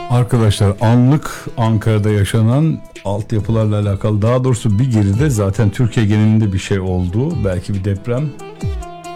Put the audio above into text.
Arkadaşlar, anlık Ankara'da yaşanan altyapılarla alakalı, daha doğrusu bir geride zaten Türkiye genelinde bir şey oldu. Belki bir deprem.